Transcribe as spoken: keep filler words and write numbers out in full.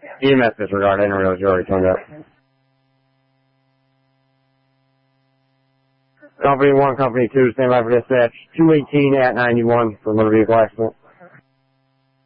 E M S disregard. I didn't realize you already turned up. Company one, Company two, stand by for dispatch. two eighteen at ninety-one for motor vehicle accident.